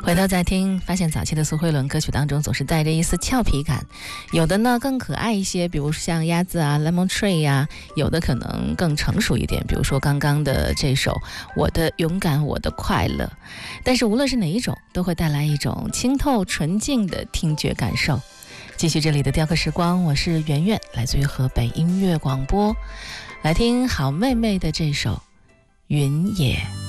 回头再听，发现早期的苏慧伦歌曲当中总是带着一丝俏皮感，有的呢更可爱一些，比如像鸭子啊 Lemon Tree 呀，有的可能更成熟一点，比如说刚刚的这首我的勇敢我的快乐。但是无论是哪一种，都会带来一种清透纯净的听觉感受。继续这里的雕刻时光，我是圆圆，来自于河北音乐广播，来听好妹妹的这首云野。